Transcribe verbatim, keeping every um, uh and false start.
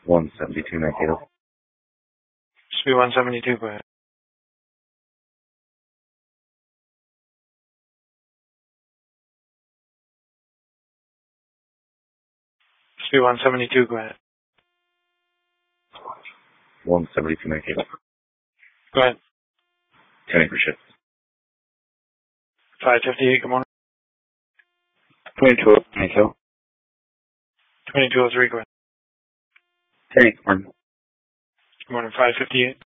one seventy-two Mankato. Speed one seventy-two, go ahead. Speed one seventy-two, go ahead. one seventy-two Mankato. Go ahead. ten acre shift. five fifty-eight, good morning. twenty-two Mankato. twenty-two oh three, go ahead. ten, morning. Good morning, five fifty-eight.